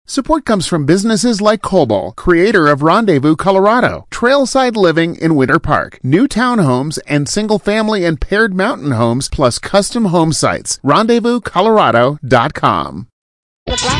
Support comes from businesses like Cobol, creator of Rendezvous, Colorado, Trailside Living in Winter Park, new townhomes and single-family and paired mountain homes, plus custom home sites. RendezvousColorado.com.